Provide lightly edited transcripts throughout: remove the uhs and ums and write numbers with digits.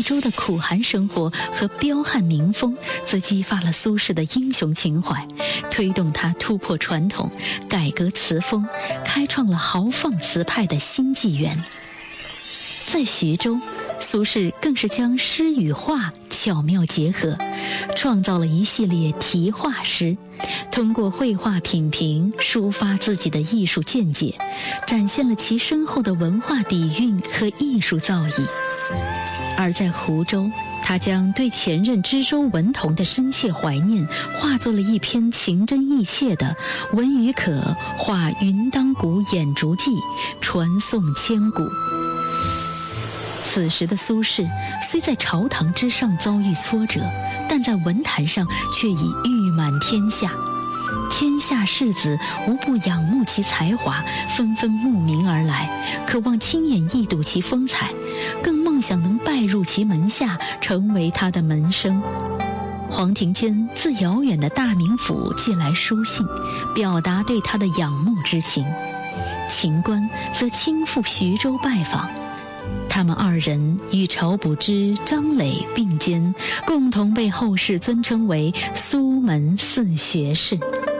州的苦寒生活和彪悍民风，则激发了苏轼的英雄情怀，推动他突破传统，改革词风，开创了豪放词派的新纪元。在徐州，苏轼更是将诗与画巧妙结合，创造了一系列题画诗，通过绘画品评抒发自己的艺术见解，展现了其深厚的文化底蕴和艺术造诣。而在湖州，他将对前任知州文同的深切怀念化作了一篇情真意切的《文与可画云当谷眼竹记》，传颂千古。此时的苏轼虽在朝堂之上遭遇挫折，但在文坛上却已誉满天下，天下士子无不仰慕其才华，纷纷慕名而来，渴望亲眼一睹其风采，更梦想能拜入其门下，成为他的门生。黄庭坚自遥远的大名府寄来书信，表达对他的仰慕之情。秦观则亲赴徐州拜访，他们二人与晁补之、张磊并肩，共同被后世尊称为苏门四学士。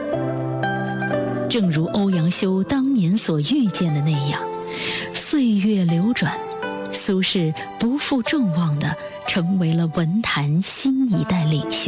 正如欧阳修当年所预见的那样，岁月流转，苏轼不负众望地成为了文坛新一代领袖。